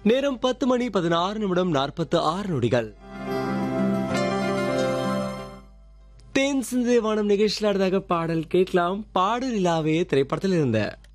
நேரம் 10:16:46. தேன் சிந்தை வானம் நிகழ்ச்சியில் அடுத்ததாக பாடல் கேட்கலாம். பாடு நிலாவே திரைப்படத்தில் இருந்த